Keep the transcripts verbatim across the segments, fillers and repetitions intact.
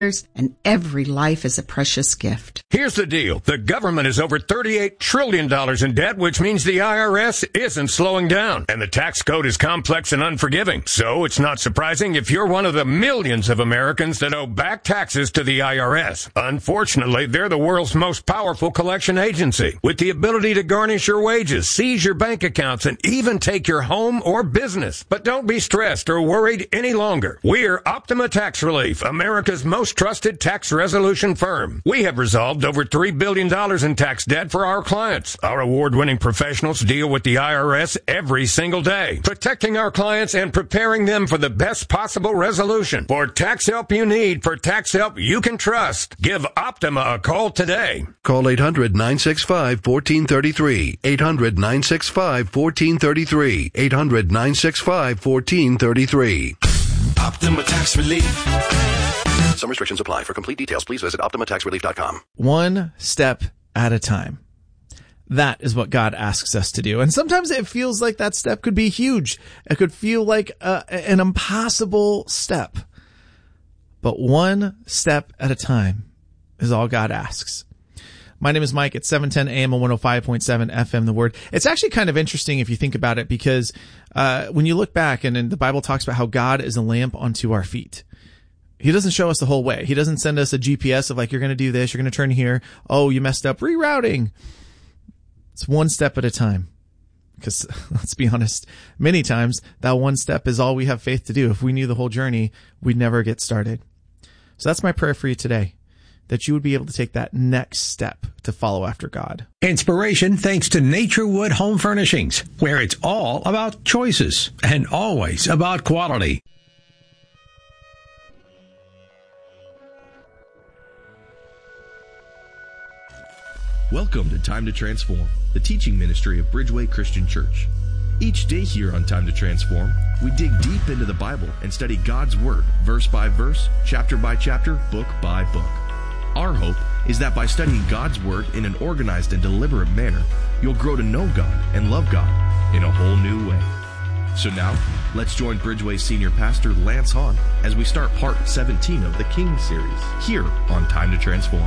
and every life is a precious gift. Here's the deal. The government is over thirty-eight trillion dollars in debt, which means the I R S isn't slowing down. And the tax code is complex and unforgiving. So it's not surprising if you're one of the millions of Americans that owe back taxes to the I R S. Unfortunately, they're the world's most powerful collection agency, with the ability to garnish your wages, seize your bank accounts, and even take your home or business. But don't be stressed or worried any longer. We're Optima Tax Relief, America's most trusted tax resolution firm. We have resolved over three billion dollars in tax debt for our clients. Our award-winning professionals deal with the I R S every single day, protecting our clients and preparing them for the best possible resolution. For tax help you need, for tax help you can trust, give Optima a call today. Call eight hundred, nine six five, one four three three. eight hundred, nine six five, one four three three. eight hundred, nine six five, one four three three. Optima Tax Relief. Some restrictions apply. For complete details, please visit optima tax relief dot com. One step at a time. That is what God asks us to do. And sometimes it feels like that step could be huge. It could feel like a, an impossible step. But one step at a time is all God asks. My name is Mike. It's seven ten a.m. on one oh five point seven F M, The Word. It's actually kind of interesting if you think about it, because uh when you look back and, and the Bible talks about how God is a lamp unto our feet. He doesn't show us the whole way. He doesn't send us a G P S of like, you're going to do this, you're going to turn here. Oh, you messed up. Rerouting. It's one step at a time. Because let's be honest, many times that one step is all we have faith to do. If we knew the whole journey, we'd never get started. So that's my prayer for you today, that you would be able to take that next step to follow after God. Inspiration thanks to Naturewood Home Furnishings, where it's all about choices and always about quality. Welcome to Time to Transform, the teaching ministry of Bridgeway Christian Church. Each day here on Time to Transform, we dig deep into the Bible and study God's Word, verse by verse, chapter by chapter, book by book. Our hope is that by studying God's Word in an organized and deliberate manner, you'll grow to know God and love God in a whole new way. So now, let's join Bridgeway Senior Pastor Lance Hahn as we start part seventeen of the King series here on Time to Transform.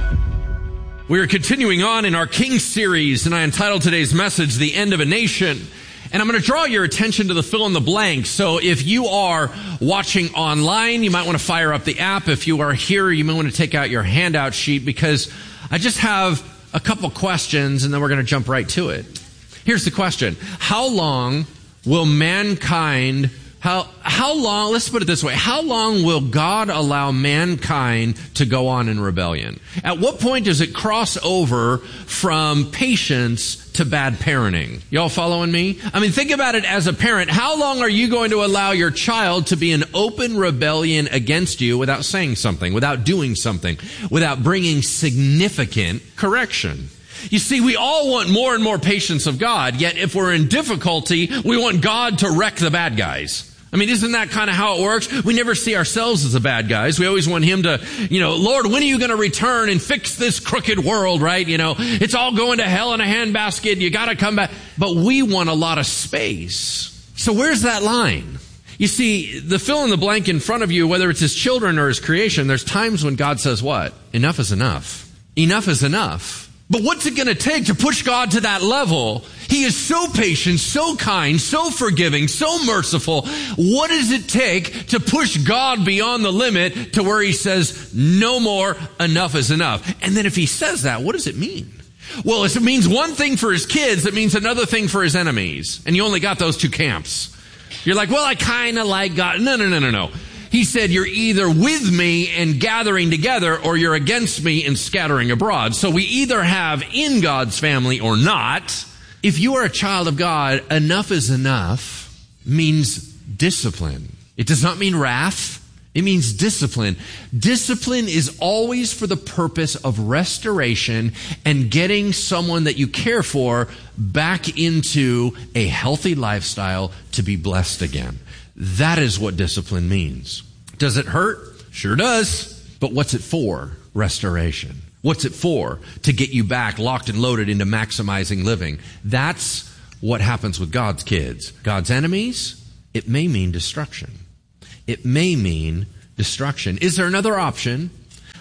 We are continuing on in our King series, and I entitled today's message, The End of a Nation. And I'm going to draw your attention to the fill in the blank. So if you are watching online, you might want to fire up the app. If you are here, you might want to take out your handout sheet, because I just have a couple questions and then we're going to jump right to it. Here's the question. How long will mankind, how, how long, let's put it this way. How long will God allow mankind to go on in rebellion? At what point does it cross over from patience to bad parenting? Y'all following me? I mean, think about it as a parent. How long are you going to allow your child to be in open rebellion against you without saying something, without doing something, without bringing significant correction? You see, we all want more and more patience of God, yet if we're in difficulty, we want God to wreck the bad guys. I mean, isn't that kind of how it works? We never see ourselves as the bad guys. We always want Him to, you know, Lord, when are you going to return and fix this crooked world, right? You know, it's all going to hell in a handbasket. You got to come back. But we want a lot of space. So where's that line? You see, the fill in the blank in front of you, whether it's His children or His creation, there's times when God says what? Enough is enough. Enough is enough. But what's it going to take to push God to that level? He is so patient, so kind, so forgiving, so merciful. What does it take to push God beyond the limit to where He says, no more, enough is enough? And then if He says that, what does it mean? Well, if it means one thing for His kids, it means another thing for His enemies. And you only got those two camps. You're like, well, I kind of like God. No, no, no, no, no. He said, you're either with me and gathering together, or you're against me and scattering abroad. So we either have in God's family or not. If you are a child of God, enough is enough means discipline. It does not mean wrath. It means discipline. Discipline is always for the purpose of restoration and getting someone that you care for back into a healthy lifestyle to be blessed again. That is what discipline means. Does it hurt? Sure does. But what's it for? Restoration. What's it for? To get you back locked and loaded into maximizing living. That's what happens with God's kids. God's enemies, it may mean destruction. It may mean destruction. Is there another option?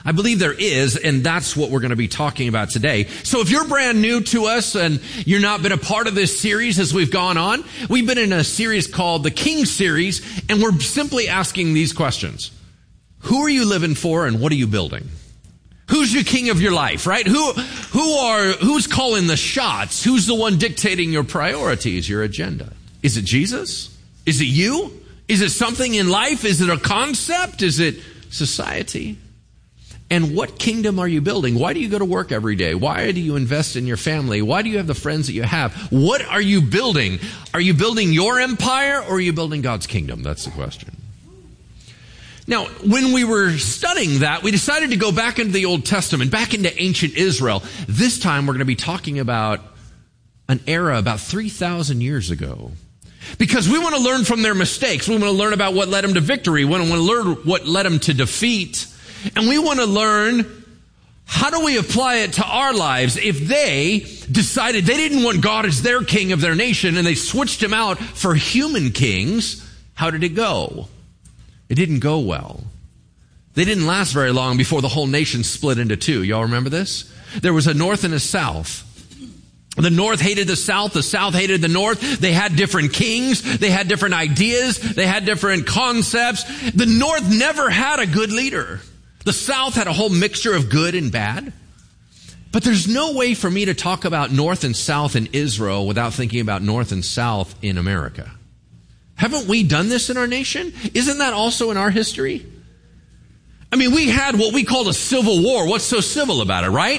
I believe there is, and that's what we're going to be talking about today. So if you're brand new to us and you're not been a part of this series as we've gone on, we've been in a series called the King Series, and we're simply asking these questions. Who are you living for and what are you building? Who's your king of your life, right? Who, who are, who's calling the shots? Who's the one dictating your priorities, your agenda? Is it Jesus? Is it you? Is it something in life? Is it a concept? Is it society? And what kingdom are you building? Why do you go to work every day? Why do you invest in your family? Why do you have the friends that you have? What are you building? Are you building your empire or are you building God's kingdom? That's the question. Now, when we were studying that, we decided to go back into the Old Testament, back into ancient Israel. This time we're going to be talking about an era about three thousand years ago. Because we want to learn from their mistakes. We want to learn about what led them to victory. We want to learn what led them to defeat. And we want to learn, how do we apply it to our lives if they decided they didn't want God as their king of their nation and they switched him out for human kings? How did it go? It didn't go well. They didn't last very long before the whole nation split into two. Y'all remember this? There was a north and a south. The north hated the south. The south hated the north. They had different kings. They had different ideas. They had different concepts. The north never had a good leader. The South had a whole mixture of good and bad. But there's no way for me to talk about North and South in Israel without thinking about North and South in America. Haven't we done this in our nation? Isn't that also in our history? I mean, we had what we called a civil war. What's so civil about it, right?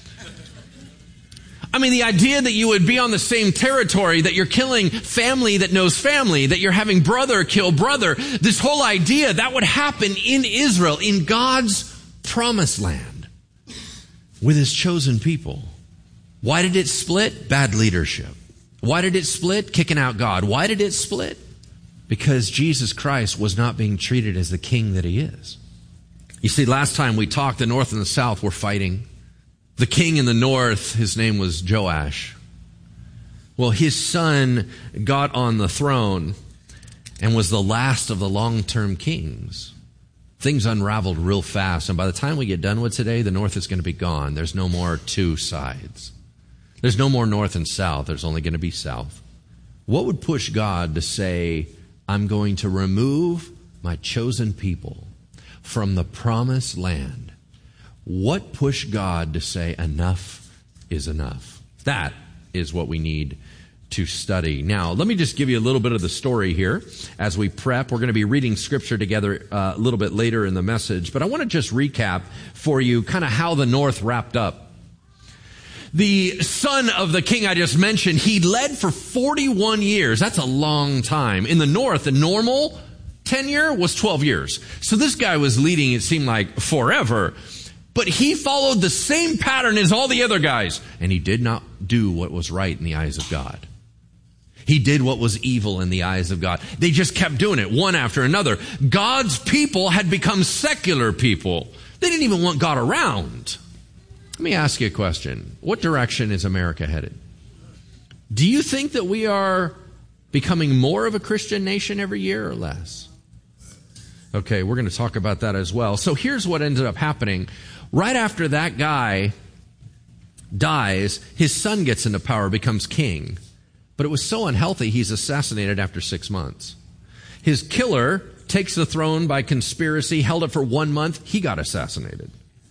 I mean, the idea that you would be on the same territory, that you're killing family that knows family, that you're having brother kill brother, this whole idea, that would happen in Israel, in God's promised land, with his chosen people. Why did it split? Bad leadership. Why did it split? Kicking out God. Why did it split? Because Jesus Christ was not being treated as the king that he is. You see, last time we talked, the north and the south were fighting. The king in the north, his name was Joash. Well, his son got on the throne and was the last of the long-term kings. Things unraveled real fast, and by the time we get done with today, the north is going to be gone. There's no more two sides. There's no more north and south. There's only going to be south. What would push God to say, I'm going to remove my chosen people from the promised land? What pushed God to say enough is enough? That is what we need to study. Now, let me just give you a little bit of the story here as we prep. We're going to be reading scripture together uh, a little bit later in the message, but I want to just recap for you kind of how the north wrapped up. The son of the king I just mentioned, he led for forty-one years. That's a long time. In the north, the normal tenure was twelve years. So this guy was leading, it seemed like, forever. But he followed the same pattern as all the other guys. And he did not do what was right in the eyes of God. He did what was evil in the eyes of God. They just kept doing it, one after another. God's people had become secular people. They didn't even want God around. Let me ask you a question. What direction is America headed? Do you think that we are becoming more of a Christian nation every year or less? Okay, we're going to talk about that as well. So here's what ended up happening. Right after that guy dies, his son gets into power, becomes king. But it was so unhealthy, he's assassinated after six months. His killer takes the throne by conspiracy, held it for one month, he got assassinated.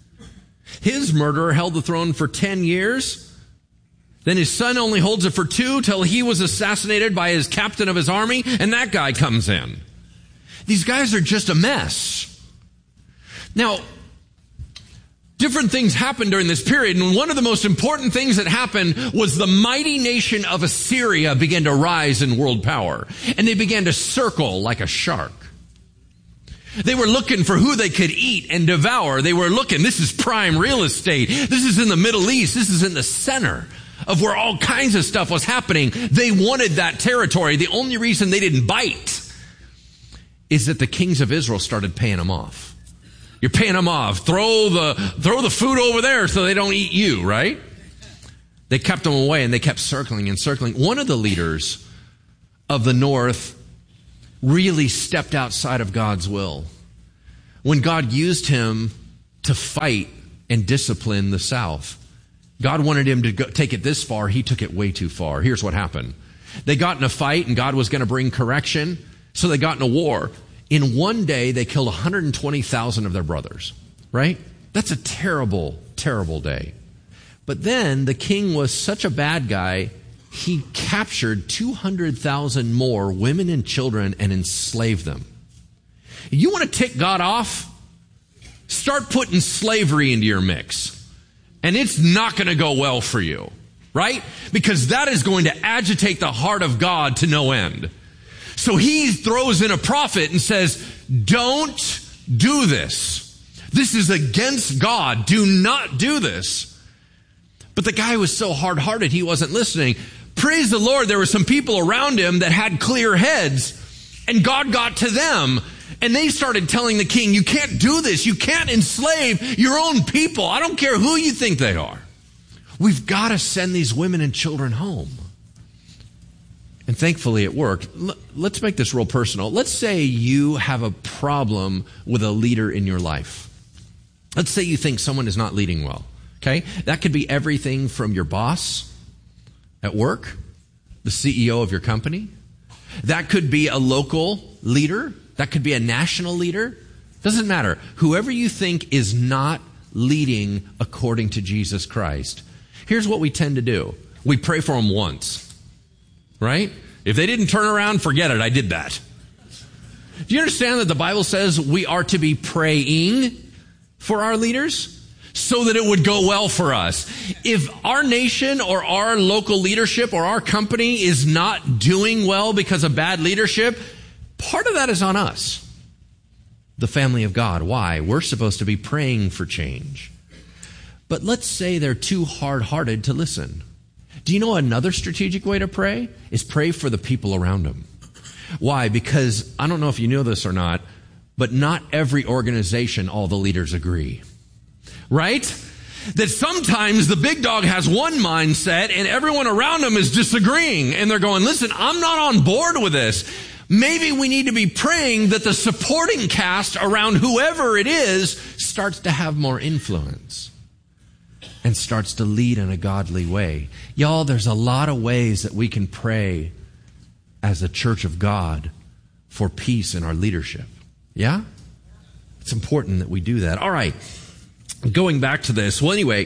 His murderer held the throne for ten years. Then his son only holds it for two till he was assassinated by his captain of his army, and that guy comes in. These guys are just a mess. Now, different things happened during this period, and one of the most important things that happened was the mighty nation of Assyria began to rise in world power, and they began to circle like a shark. They were looking for who they could eat and devour. They were looking, this is prime real estate. This is in the Middle East. This is in the center of where all kinds of stuff was happening. They wanted that territory. The only reason they didn't bite is that the kings of Israel started paying them off. You're paying them off. Throw the, throw the food over there so they don't eat you, right? They kept them away and they kept circling and circling. One of the leaders of the north really stepped outside of God's will. When God used him to fight and discipline the south. God wanted him to go, take it this far. He took it way too far. Here's what happened. They got in a fight, and God was going to bring correction, so they got in a war. In one day, they killed one hundred twenty thousand of their brothers, right? That's a terrible, terrible day. But then the king was such a bad guy, he captured two hundred thousand more women and children and enslaved them. You want to tick God off? Start putting slavery into your mix. And it's not going to go well for you, right? Because that is going to agitate the heart of God to no end. So he throws in a prophet and says, don't do this. This is against God. Do not do this. But the guy was so hard-hearted, he wasn't listening. Praise the Lord, there were some people around him that had clear heads, and God got to them. And they started telling the king, you can't do this. You can't enslave your own people. I don't care who you think they are. We've got to send these women and children home. And thankfully it worked. Let's make this real personal. Let's say you have a problem with a leader in your life. Let's say you think someone is not leading well. Okay? That could be everything from your boss at work, the C E O of your company. That could be a local leader. That could be a national leader. Doesn't matter. Whoever you think is not leading according to Jesus Christ. Here's what we tend to do. We pray for them once. Right? If they didn't turn around, forget it. I did that. Do you understand that the Bible says we are to be praying for our leaders so that it would go well for us? If our nation or our local leadership or our company is not doing well because of bad leadership, part of that is on us, the family of God. Why? We're supposed to be praying for change. But let's say they're too hard-hearted to listen. Do you know another strategic way to pray? Is pray for the people around them. Why? Because, I don't know if you know this or not, but not every organization, all the leaders agree. Right? That sometimes the big dog has one mindset and everyone around him is disagreeing. And they're going, listen, I'm not on board with this. Maybe we need to be praying that the supporting cast around whoever it is starts to have more influence and starts to lead in a godly way. Y'all, there's a lot of ways that we can pray as a church of God for peace in our leadership. Yeah? It's important that we do that. All right. Going back to this. Well, anyway,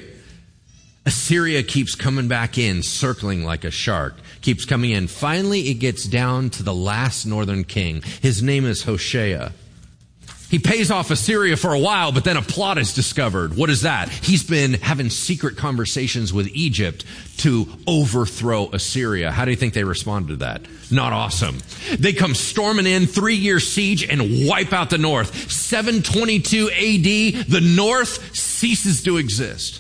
Assyria keeps coming back in, circling like a shark. Keeps coming in. Finally, it gets down to the last northern king. His name is Hoshea. He pays off Assyria for a while, but then a plot is discovered. What is that? He's been having secret conversations with Egypt to overthrow Assyria. How do you think they responded to that? Not awesome. They come storming in, three-year siege, and wipe out the north. seven twenty-two A D, the north ceases to exist.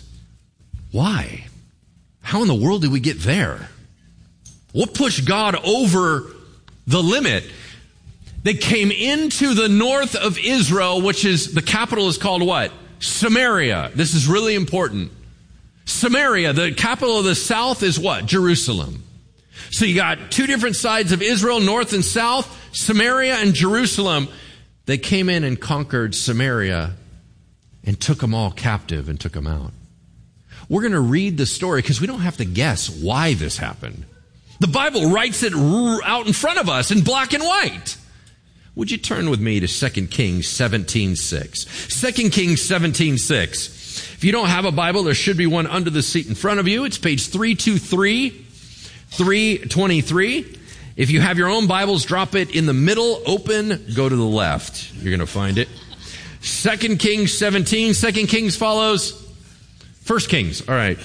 Why? How in the world did we get there? What pushed God over the limit? They came into the north of Israel, which is, the capital is called what? Samaria. This is really important. Samaria, the capital of the south is what? Jerusalem. So you got two different sides of Israel, north and south, Samaria and Jerusalem. They came in and conquered Samaria and took them all captive and took them out. We're going to read the story because we don't have to guess why this happened. The Bible writes it out in front of us in black and white. Would you turn with me to Second Kings seventeen six? Second Kings seventeen six. If you don't have a Bible, there should be one under the seat in front of you. It's page three twenty-three, three twenty-three. If you have your own Bibles, drop it in the middle, open, go to the left. You're going to find it. Second Kings seventeen. Second Kings follows First Kings. All right.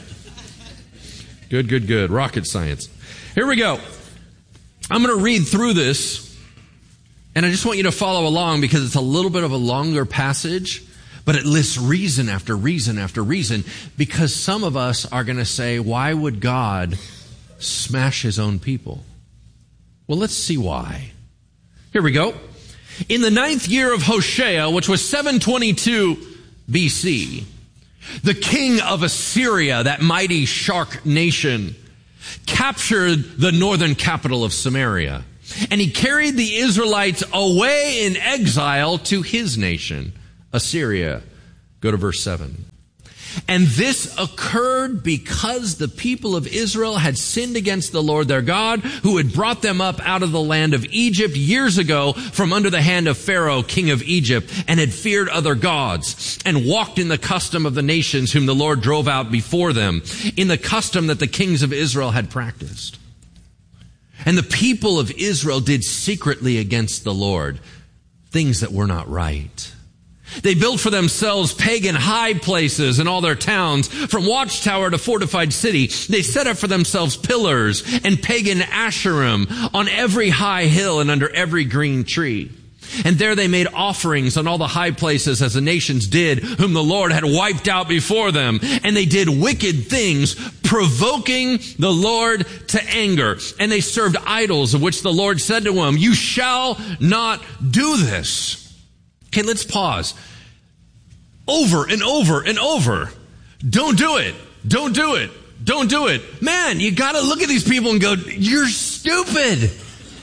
Good, good, good. Rocket science. Here we go. I'm going to read through this. And I just want you to follow along because it's a little bit of a longer passage, but it lists reason after reason after reason, because some of us are going to say, why would God smash his own people? Well, let's see why. Here we go. In the ninth year of Hoshea, which was seven twenty-two B C, the king of Assyria, that mighty shark nation, captured the northern capital of Samaria. And he carried the Israelites away in exile to his nation, Assyria. Go to verse seven. And this occurred because the people of Israel had sinned against the Lord their God, who had brought them up out of the land of Egypt years ago from under the hand of Pharaoh, king of Egypt, and had feared other gods, and walked in the custom of the nations whom the Lord drove out before them, in the custom that the kings of Israel had practiced. And the people of Israel did secretly against the Lord things that were not right. They built for themselves pagan high places in all their towns, from watchtower to fortified city. They set up for themselves pillars and pagan asherim on every high hill and under every green tree. And there they made offerings on all the high places as the nations did, whom the Lord had wiped out before them. And they did wicked things, provoking the Lord to anger. And they served idols, of which the Lord said to them, you shall not do this. Okay, let's pause. Over and over and over. Don't do it. Don't do it. Don't do it. Man, you gotta look at these people and go, you're stupid.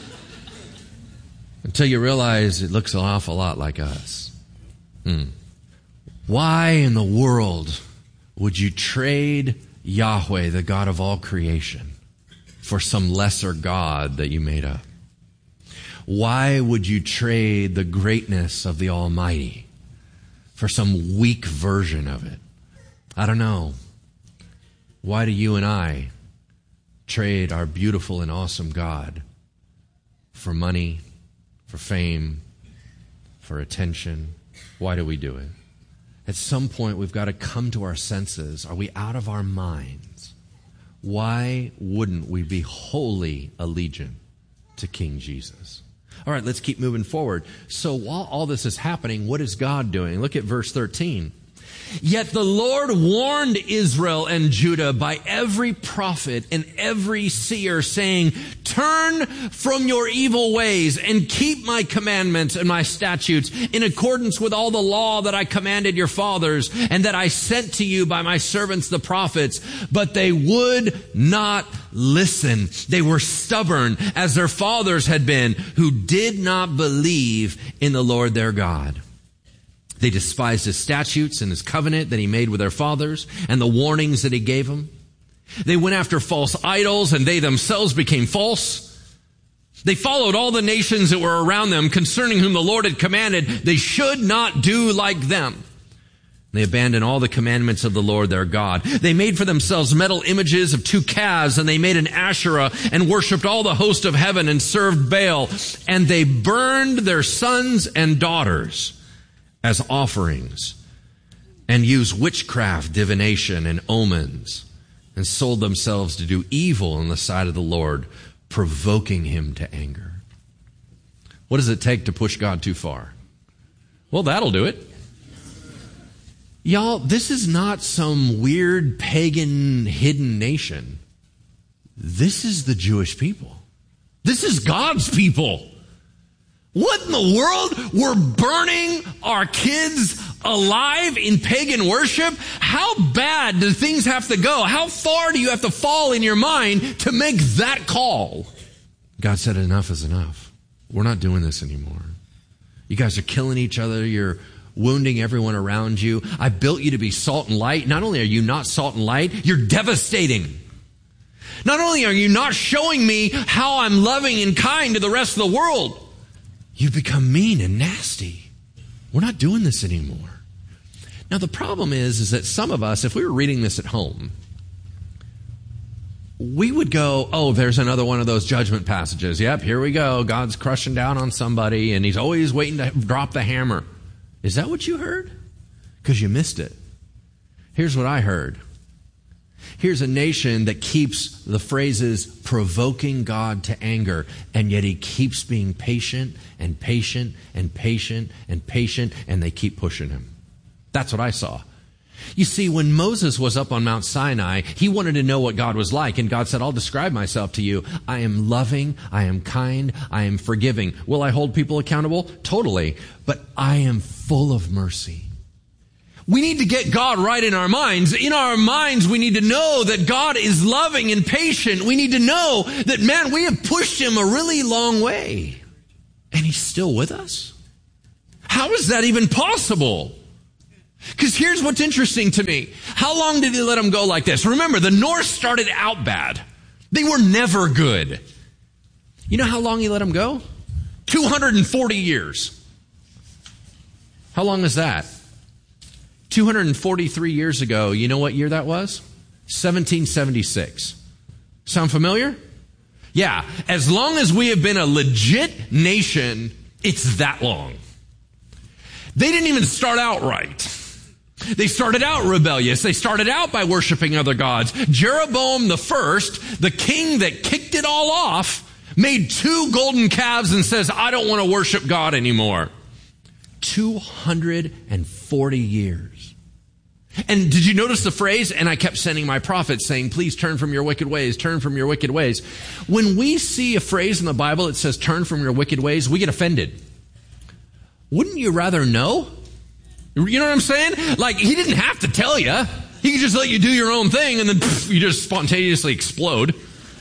Until you realize it looks an awful lot like us. Hmm. Why in the world would you trade Yahweh, the God of all creation, for some lesser God that you made up? Why would you trade the greatness of the Almighty for some weak version of it? I don't know. Why do you and I trade our beautiful and awesome God for money, for fame, for attention? Why do we do it? At some point, we've got to come to our senses. Are we out of our minds? Why wouldn't we be wholly allegiant to King Jesus? All right, let's keep moving forward. So while all this is happening, what is God doing? Look at verse thirteen. Yet the Lord warned Israel and Judah by every prophet and every seer, saying, turn from your evil ways and keep my commandments and my statutes in accordance with all the law that I commanded your fathers and that I sent to you by my servants the prophets. But they would not listen. They were stubborn as their fathers had been, who did not believe in the Lord their God. They despised his statutes and his covenant that he made with their fathers and the warnings that he gave them. They went after false idols, and they themselves became false. They followed all the nations that were around them, concerning whom the Lord had commanded they should not do like them. They abandoned all the commandments of the Lord their God. They made for themselves metal images of two calves, and they made an Asherah and worshipped all the host of heaven and served Baal. And they burned their sons and daughters as offerings, and used witchcraft, divination, and omens, and sold themselves to do evil in the sight of the Lord, provoking him to anger. What does it take to push God too far? Well, that'll do it. Y'all, this is not some weird pagan hidden nation. This is the Jewish people. This is God's people. What in the world? We're burning our kids alive in pagan worship? How bad do things have to go? How far do you have to fall in your mind to make that call? God said enough is enough. We're not doing this anymore. You guys are killing each other. You're wounding everyone around you. I built you to be salt and light. Not only are you not salt and light, you're devastating. Not only are you not showing me how I'm loving and kind to the rest of the world, you've become mean and nasty. We're not doing this anymore. Now, the problem is, is that some of us, if we were reading this at home, we would go, oh, there's another one of those judgment passages. Yep, here we go. God's crushing down on somebody, and he's always waiting to drop the hammer. Is that what you heard? Because you missed it. Here's what I heard. Here's a nation that keeps the phrases provoking God to anger, and yet he keeps being patient and patient and patient and patient, and they keep pushing him. That's what I saw. You see, when Moses was up on Mount Sinai, he wanted to know what God was like, and God said, I'll describe myself to you. I am loving, I am kind, I am forgiving. Will I hold people accountable? Totally. But I am full of mercy. We need to get God right in our minds. In our minds, we need to know that God is loving and patient. We need to know that, man, we have pushed him a really long way, and he's still with us. How is that even possible? Because here's what's interesting to me. How long did he let them go like this? Remember, the North started out bad. They were never good. You know how long he let them go? two hundred forty years. How long is that? two hundred forty-three years ago, you know what year that was? seventeen seventy-six. Sound familiar? Yeah, as long as we have been a legit nation, it's that long. They didn't even start out right. They started out rebellious. They started out by worshiping other gods. Jeroboam the first, the king that kicked it all off, made two golden calves and says, I don't want to worship God anymore. two hundred forty years. And did you notice the phrase? And I kept sending my prophets saying, please turn from your wicked ways, turn from your wicked ways. When we see a phrase in the Bible that says turn from your wicked ways, we get offended. Wouldn't you rather know? You know what I'm saying? Like, he didn't have to tell you. He could just let you do your own thing and then pff, you just spontaneously explode.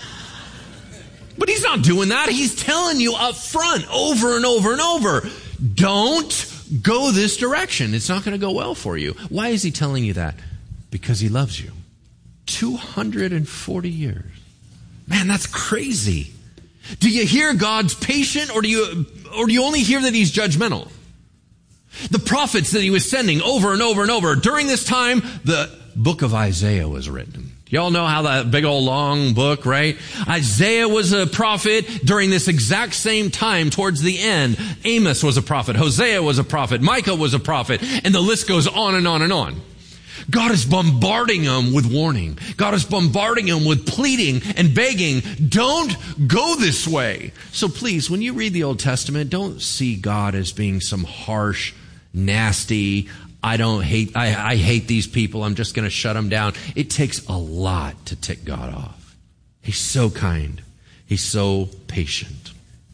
But he's not doing that. He's telling you up front over and over and over, don't go this direction. It's not going to go well for you. Why is he telling you that? Because he loves you. two hundred forty years. Man, that's crazy. Do you hear God's patient, or do you, or do you only hear that he's judgmental? The prophets that he was sending over and over and over. During this time, the book of Isaiah was written. Y'all know how that big old long book, right? Isaiah was a prophet during this exact same time towards the end. Amos was a prophet. Hosea was a prophet. Micah was a prophet. And the list goes on and on and on. God is bombarding them with warning. God is bombarding them with pleading and begging. Don't go this way. So please, when you read the Old Testament, don't see God as being some harsh, nasty, I don't hate, I, I hate these people, I'm just going to shut them down. It takes a lot to tick God off. He's so kind. He's so patient.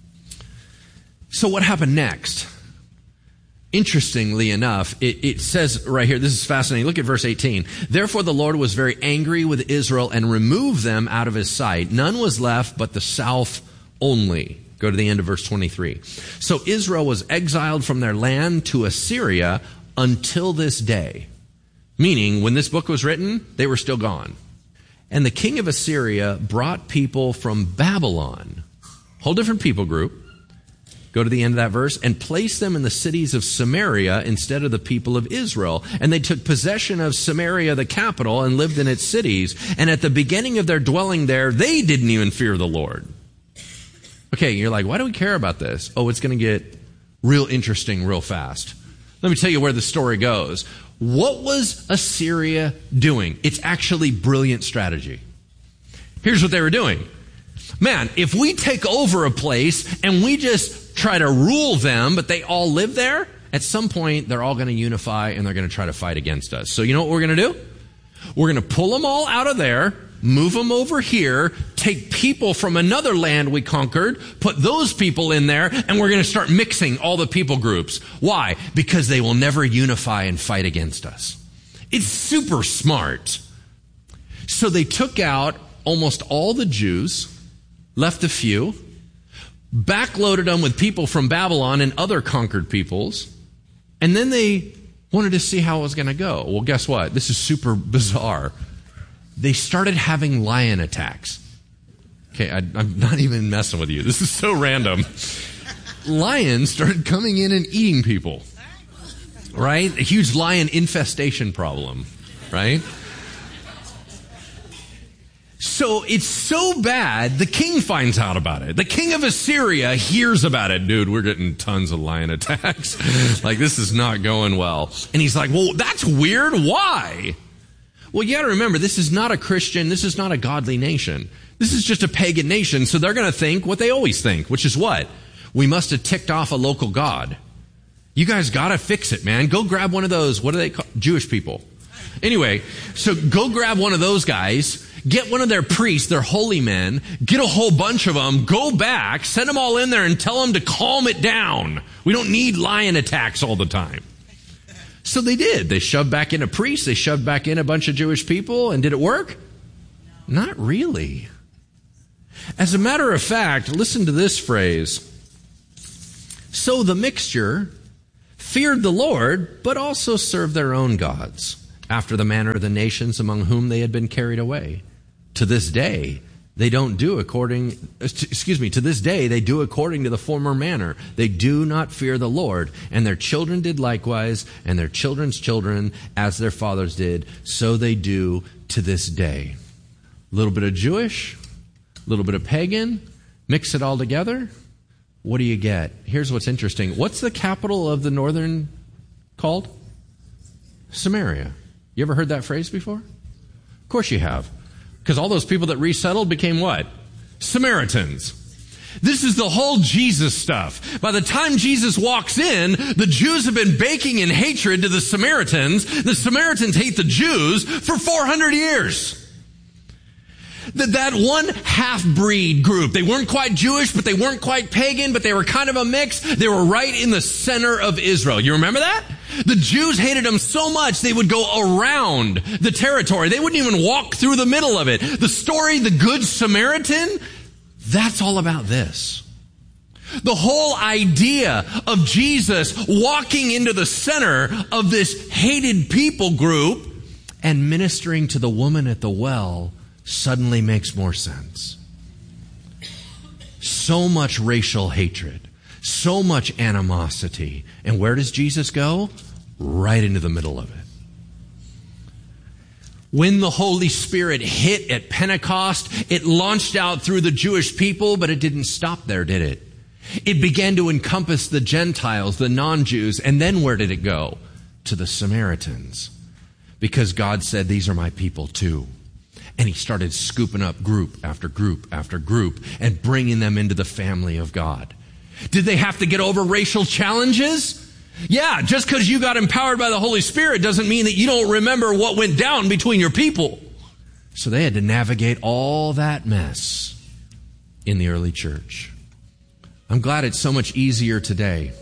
So what happened next? Interestingly enough, it, it says right here, this is fascinating. Look at verse eighteen. Therefore the Lord was very angry with Israel and removed them out of his sight. None was left but the south only. Go to the end of verse twenty-three. So Israel was exiled from their land to Assyria until this day. Meaning, when this book was written, they were still gone. And the king of Assyria brought people from Babylon, whole different people group, go to the end of that verse, and placed them in the cities of Samaria instead of the people of Israel. And they took possession of Samaria, the capital, and lived in its cities. And at the beginning of their dwelling there, they didn't even fear the Lord. Okay, you're like, why do we care about this? Oh, it's going to get real interesting real fast. Let me tell you where the story goes. What was Assyria doing? It's actually brilliant strategy. Here's what they were doing. Man, if we take over a place and we just try to rule them, but they all live there, at some point they're all going to unify and they're going to try to fight against us. So you know what we're going to do? We're going to pull them all out of there, move them over here, take people from another land we conquered, put those people in there, and we're going to start mixing all the people groups. Why? Because they will never unify and fight against us. It's super smart. So they took out almost all the Jews, left a few, backloaded them with people from Babylon and other conquered peoples, and then they wanted to see how it was going to go. Well, guess what? This is super bizarre. They started having lion attacks. Okay, I, I'm not even messing with you. This is so random. Lions started coming in and eating people. Right? A huge lion infestation problem. Right? So it's so bad, the king finds out about it. The king of Assyria hears about it. Dude, we're getting tons of lion attacks. Like, this is not going well. And he's like, well, that's weird. Why? Well, you got to remember, this is not a Christian, this is not a godly nation. This is just a pagan nation, so they're going to think what they always think, which is what? We must have ticked off a local god. You guys got to fix it, man. Go grab one of those, what do they call? Jewish people. Anyway, so go grab one of those guys, get one of their priests, their holy men, get a whole bunch of them, go back, send them all in there and tell them to calm it down. We don't need lion attacks all the time. So they did. They shoved back in a priest. They shoved back in a bunch of Jewish people. And did it work? No. Not really. As a matter of fact, listen to this phrase. So the mixture feared the Lord, but also served their own gods, after the manner of the nations among whom they had been carried away. To this day, they don't do according, excuse me, to this day, they do according to the former manner. They do not fear the Lord, and their children did likewise, and their children's children, as their fathers did, so they do to this day. A little bit of Jewish, a little bit of pagan, mix it all together. What do you get? Here's what's interesting. What's the capital of the northern called? Samaria. You ever heard that phrase before? Of course you have. Because all those people that resettled became what? Samaritans. This is the whole Jesus stuff. By the time Jesus walks in, the Jews have been baking in hatred to the Samaritans. The Samaritans hate the Jews for four hundred years. That, that one half-breed group, they weren't quite Jewish, but they weren't quite pagan, but they were kind of a mix. They were right in the center of Israel. You remember that? The Jews hated them so much they would go around the territory. They wouldn't even walk through the middle of it. The story, the Good Samaritan, that's all about this. The whole idea of Jesus walking into the center of this hated people group and ministering to the woman at the well suddenly makes more sense. So much racial hatred, so much animosity. And where does Jesus go? Right into the middle of it. When the Holy Spirit hit at Pentecost, it launched out through the Jewish people, but it didn't stop there, did it? It began to encompass the Gentiles, the non-Jews, and then where did it go? To the Samaritans. Because God said, these are my people too. And he started scooping up group after group after group and bringing them into the family of God. Did they have to get over racial challenges? Yeah, just because you got empowered by the Holy Spirit doesn't mean that you don't remember what went down between your people. So they had to navigate all that mess in the early church. I'm glad it's so much easier today.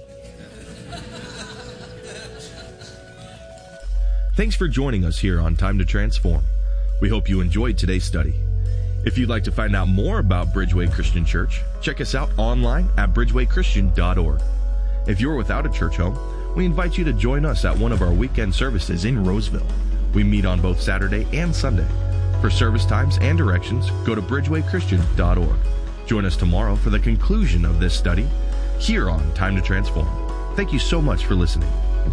Thanks for joining us here on Time to Transform. We hope you enjoyed today's study. If you'd like to find out more about Bridgeway Christian Church, check us out online at bridgeway christian dot org. If you're without a church home, we invite you to join us at one of our weekend services in Roseville. We meet on both Saturday and Sunday. For service times and directions, go to bridgeway christian dot org. Join us tomorrow for the conclusion of this study here on Time to Transform. Thank you so much for listening.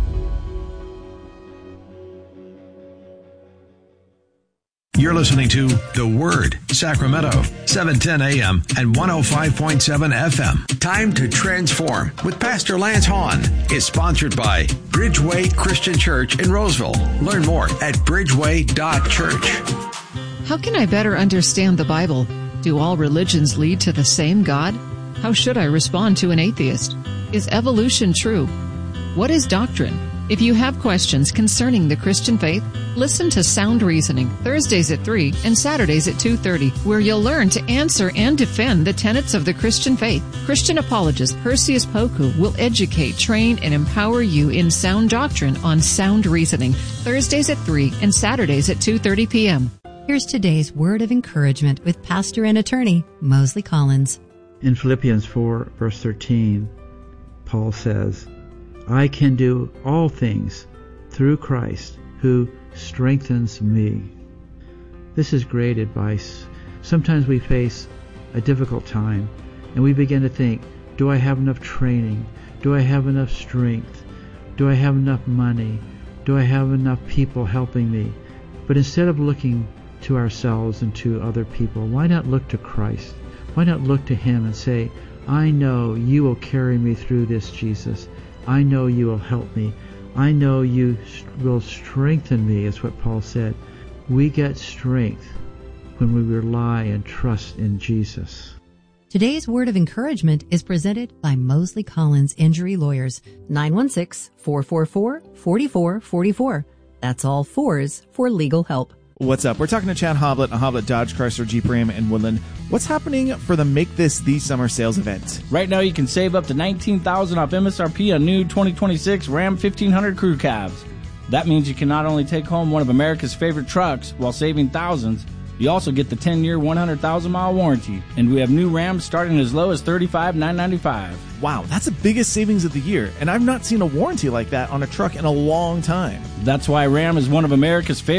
You're listening to The Word, Sacramento, seven ten a.m. and one oh five point seven F M. Time to Transform with Pastor Lance Hahn is sponsored by Bridgeway Christian Church in Roseville. Learn more at bridgeway dot church. How can I better understand the Bible? Do all religions lead to the same God? How should I respond to an atheist? Is evolution true? What is doctrine? If you have questions concerning the Christian faith, listen to Sound Reasoning Thursdays at three and Saturdays at two thirty, where you'll learn to answer and defend the tenets of the Christian faith. Christian apologist Perseus Poku will educate, train, and empower you in sound doctrine on Sound Reasoning Thursdays at three and Saturdays at two thirty p.m. Here's today's word of encouragement with pastor and attorney Mosley Collins. In Philippians four, verse thirteen, Paul says, I can do all things through Christ who strengthens me. This is great advice. Sometimes we face a difficult time and we begin to think, do I have enough training? Do I have enough strength? Do I have enough money? Do I have enough people helping me? But instead of looking to ourselves and to other people, why not look to Christ? Why not look to Him and say, I know you will carry me through this, Jesus. I know you will help me. I know you will strengthen me, is what Paul said. We get strength when we rely and trust in Jesus. Today's word of encouragement is presented by Mosley Collins Injury Lawyers, nine one six, four four four, four four four four. That's all fours for legal help. What's up? We're talking to Chad Hoblet, a Hoblet Dodge Chrysler Jeep Ram in Woodland. What's happening for the Make This the Summer sales event? Right now you can save up to nineteen thousand dollars off M S R P on new twenty twenty-six Ram fifteen hundred Crew Cabs. That means you can not only take home one of America's favorite trucks while saving thousands, You also get the ten-year, one hundred thousand mile warranty. And we have new Rams starting as low as thirty-five thousand nine hundred ninety-five dollars. Wow, that's the biggest savings of the year, and I've not seen a warranty like that on a truck in a long time. That's why Ram is one of America's favorite